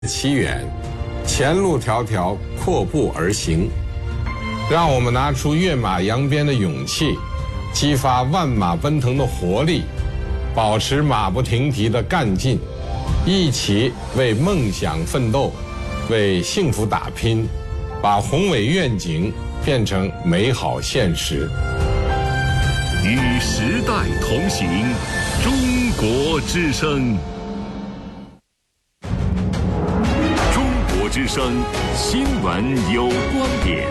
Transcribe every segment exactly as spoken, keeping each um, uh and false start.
奇远，前路迢迢，阔步而行。让我们拿出跃马扬鞭的勇气，激发万马奔腾的活力，保持马不停蹄的干劲，一起为梦想奋斗，为幸福打拼，把宏伟愿景变成美好现实。 与时代同行，中国之声。中国之声新闻有观点。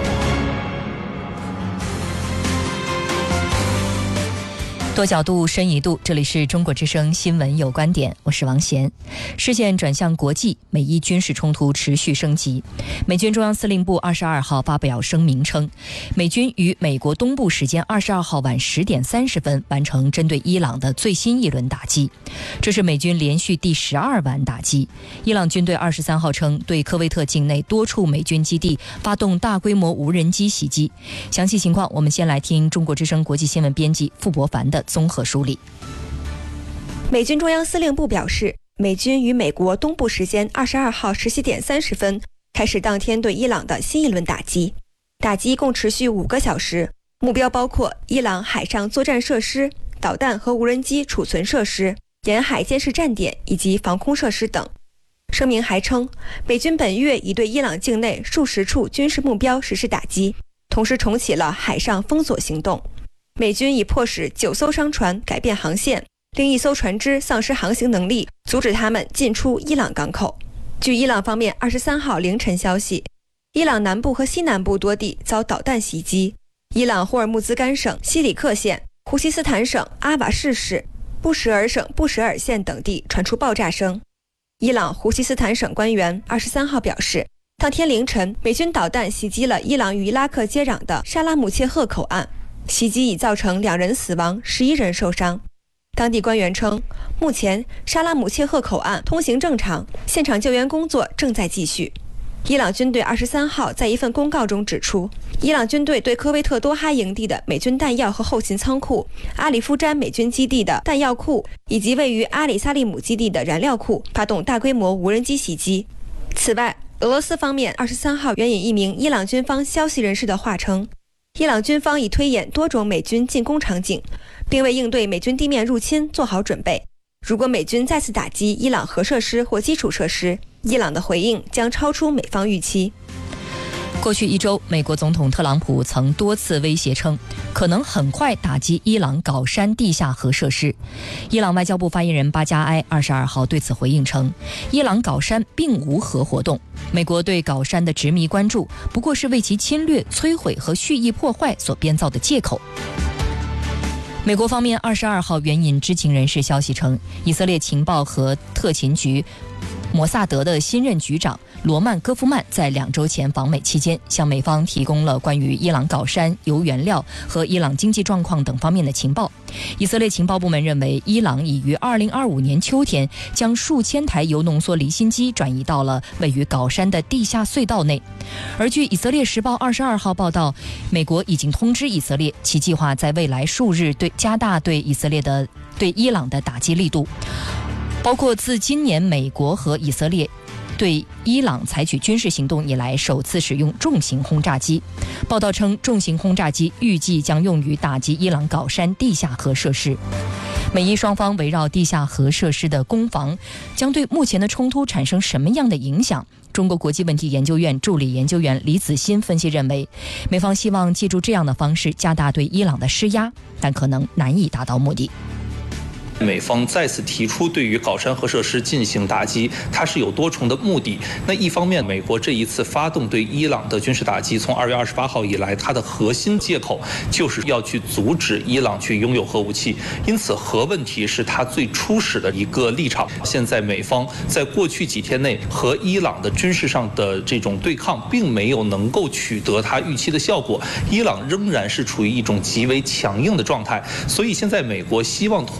多角度，深一度。这里是中国之声新闻有观点，我是王贤。视线转向国际，美伊军事冲突持续升级。美军中央司令部二十二号发表声明称，美军于美国东部时间二十二号晚十点三十分完成针对伊朗的最新一轮打击，这是美军连续第十二晚打击。伊朗军队二十三号称，对科威特境内多处美军基地发动大规模无人机袭击。详细情况，我们先来听中国之声国际新闻编辑傅博凡的综合梳理。 美军中央司令部表示，美军于美国东部时间二十二号十七点三十分开始当天对伊朗的新一轮打击，打击共持续五个小时，目标包括伊朗海上作战设施、导弹和无人机储存设施、沿海监视站点以及防空设施等。声明还称，美军本月已对伊朗境内数十处军事目标实施打击，同时重启了海上封锁行动。美军已迫使九艘商船改变航线，另一艘船只丧失航行能力，阻止他们进出伊朗港口。据伊朗方面二十三号凌晨消息，伊朗南部和西南部多地遭导弹袭击，伊朗霍尔木兹干省西里克县、胡西斯坦省阿瓦士市、布什尔省布什尔县等地传出爆炸声。伊朗胡西斯坦省官员二十三号表示，当天凌晨，美军导弹袭击了伊朗与伊拉克接壤的沙拉姆切赫口岸，袭击已造成两人死亡，十一人受伤。当地官员称，目前沙拉姆切赫口岸通行正常，现场救援工作正在继续。伊朗军队二十三号在一份公告中指出，伊朗军队对科威特多哈营地的美军弹药和后勤仓库、阿里夫詹美军基地的弹药库以及位于阿里萨利姆基地的燃料库发动大规模无人机袭击。此外，俄罗斯方面二十三号援引一名伊朗军方消息人士的话称，伊朗军方已推演多种美军进攻场景，并为应对美军地面入侵做好准备。如果美军再次打击伊朗核设施或基础设施，伊朗的回应将超出美方预期。 过去一周，美国总统特朗普曾多次威胁称，可能很快打击伊朗镐山地下核设施。伊朗外交部发言人巴加埃二十二号对此回应称，伊朗镐山并无核活动，美国对镐山的执迷关注不过是为其侵略、摧毁和蓄意破坏所编造的借口。美国方面二十二号援引知情人士消息称，以色列情报和特勤局摩萨德的新任局长罗曼·戈夫曼在两周前访美期间，向美方提供了关于伊朗镐山、铀原料和伊朗经济状况等方面的情报。以色列情报部门认为，伊朗已于二零二五年秋天将数千台铀浓缩离心机转移到了位于镐山的地下隧道内。而据以色列时报二十二号报道，美国已经通知以色列，其计划在未来数日对加大对以色列的对伊朗的打击力度，包括自今年美国和以色列对伊朗采取军事行动以来首次使用重型轰炸机。报道称，重型轰炸机预计将用于打击伊朗镐山地下核设施。美伊双方围绕地下核设施的攻防将对目前的冲突产生什么样的影响？中国国际问题研究院助理研究员李子欣分析认为，美方希望借助这样的方式加大对伊朗的施压，但可能难以达到目的。 美方再次提出对于镐山核设施进行打击，它是有多重的目的。那一方面，美国这一次发动对伊朗的军事打击，从二月二十八号以来，它的核心借口就是要去阻止伊朗去拥有核武器，因此核问题是它最初始的一个立场。现在美方在过去几天内和伊朗的军事上的这种对抗，并没有能够取得它预期的效果，伊朗仍然是处于一种极为强硬的状态。所以现在美国希望通过把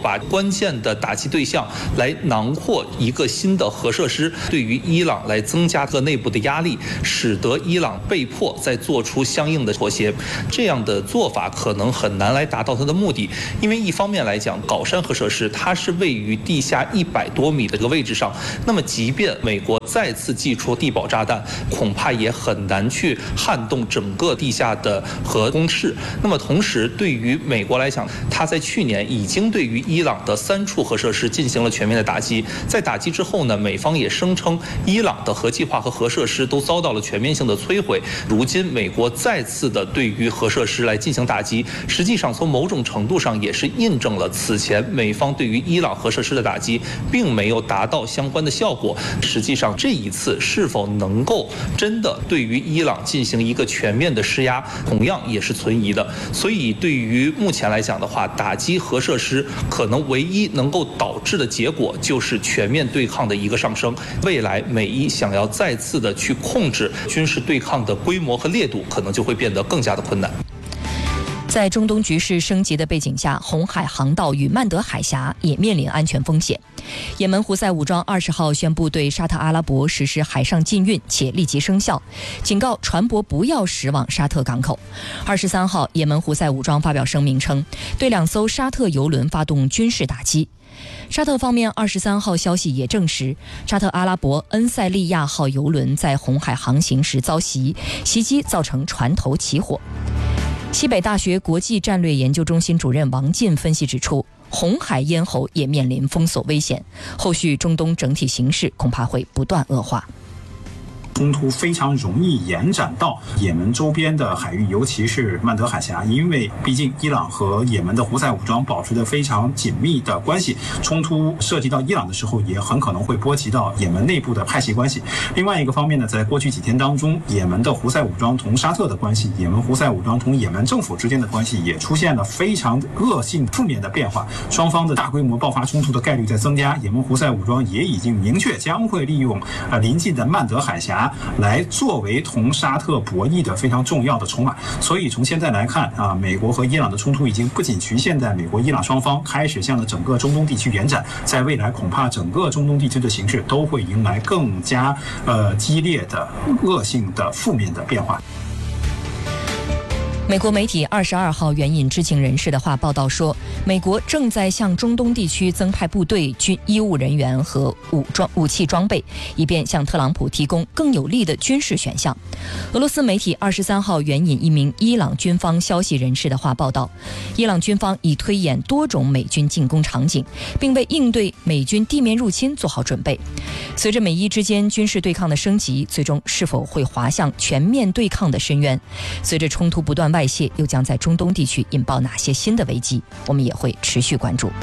把关键的打击对象来囊括一个新的核设施，对于伊朗来增加个内部的压力，使得伊朗被迫再做出相应的妥协。这样的做法可能很难来达到它的目的，因为一方面来讲，皋山核设施它是位于地下一百多米的这个位置上，那么即便美国再次祭出地堡炸弹，恐怕也很难去撼动整个地下的核工事。那么同时，对于美国来讲，它在去年已经对于伊朗的三处核设施进行了全面的打击。在打击之后呢，美方也声称伊朗的核计划和核设施都遭到了全面性的摧毁。如今美国再次的对于核设施来进行打击，实际上从某种程度上也是印证了此前美方对于伊朗核设施的打击并没有达到相关的效果。实际上这一次是否能够真的对于伊朗进行一个全面的施压，同样也是存疑的。所以对于目前来讲的话，打击核设施可能唯一能够导致的结果就是全面对抗的一个上升。未来美伊想要再次的去控制军事对抗的规模和烈度，可能就会变得更加的困难。 在中东局势升级的背景下，红海航道与曼德海峡也面临安全风险。也门胡塞武装二十号宣布对沙特阿拉伯实施海上禁运，且立即生效，警告船舶不要驶往沙特港口。二十三号，也门胡塞武装发表声明称，对两艘沙特油轮发动军事打击。沙特方面二十三号消息也证实，沙特阿拉伯恩塞利亚号油轮在红海航行时遭袭，袭击造成船头起火。西北大学国际战略研究中心主任王进分析指出，红海咽喉也面临封锁危险，后续中东整体形势恐怕会不断恶化。 冲突非常容易延展到也门周边的海域，尤其是曼德海峡，因为毕竟伊朗和也门的胡塞武装保持着非常紧密的关系，冲突涉及到伊朗的时候，也很可能会波及到也门内部的派系关系。另外一个方面呢，在过去几天当中，也门的胡塞武装同沙特的关系，也门胡塞武装同也门政府之间的关系也出现了非常恶性负面的变化，双方的大规模爆发冲突的概率在增加。也门胡塞武装也已经明确将会利用呃临近的曼德海峡来作为同沙特博弈的非常重要的筹码。所以从现在来看啊，美国和伊朗的冲突已经不仅局限在美国伊朗双方，开始向着整个中东地区延展，在未来恐怕整个中东地区的形势都会迎来更加呃激烈的恶性的负面的变化。 美国媒体二十二号援引知情人士的话报道说，美国正在向中东地区增派部队、军医务人员和武装武器装备，以便向特朗普提供更有利的军事选项。俄罗斯媒体二十三号援引一名伊朗军方消息人士的话报道，伊朗军方已推演多种美军进攻场景，并为应对美军地面入侵做好准备。随着美伊之间军事对抗的升级，最终是否会滑向全面对抗的深渊？随着冲突不断外泄，又将在中东地区引爆哪些新的危机？我们也会持续关注。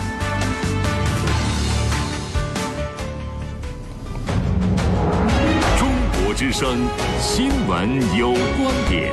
中国之声新闻有观点。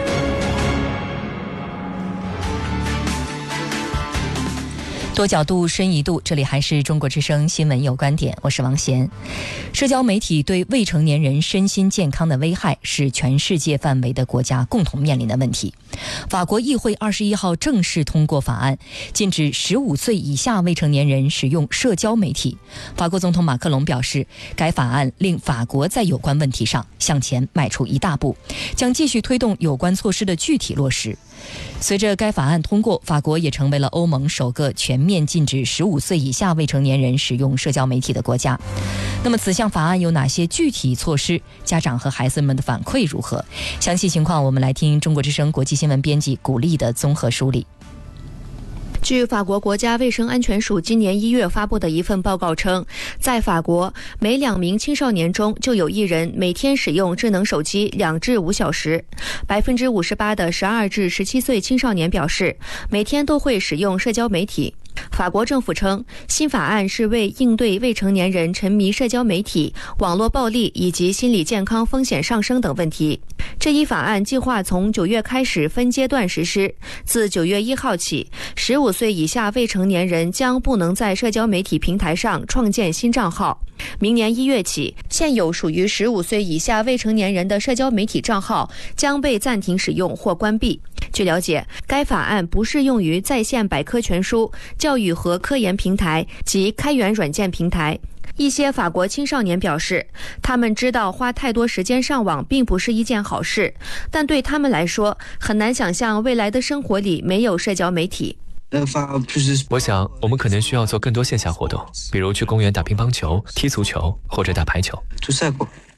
多角度、深一度，这里还是中国之声新闻有观点，我是王贤。社交媒体对未成年人身心健康的危害是全世界范围的国家共同面临的问题。法国议会二十一号正式通过法案，禁止十五岁以下未成年人使用社交媒体。法国总统马克龙表示，该法案令法国在有关问题上向前迈出一大步，将继续推动有关措施的具体落实。随着该法案通过，法国也成为了欧盟首个全面禁止十五岁以下未成年人使用社交媒体的国家。那么此项法案有哪些具体措施？家长和孩子们的反馈如何？详细情况我们来听中国之声国际新闻编辑古丽的综合梳理。 据法国国家卫生安全署今年一月发布的一份报告称，在法国每两名青少年中就有一人每天使用智能手机两至五小时。百分之五十八的十二至十七岁青少年表示，每天都会使用社交媒体。法国政府称，新法案是为应对未成年人沉迷社交媒体、网络暴力以及心理健康风险上升等问题。这一法案计划从九月开始分阶段实施，自九月一号起，十五岁以下未成年人将不能在社交媒体平台上创建新账号。明年一月起，现有属于十五岁以下未成年人的社交媒体账号将被暂停使用或关闭。据了解，该法案不适用于在线百科全书、 教育和科研平台及开源软件平台。一些法国青少年表示，他们知道花太多时间上网并不是一件好事，但对他们来说，很难想象未来的生活里没有社交媒体。 我想，我们可能需要做更多线下活动，比如去公园打乒乓球、踢足球或者打排球。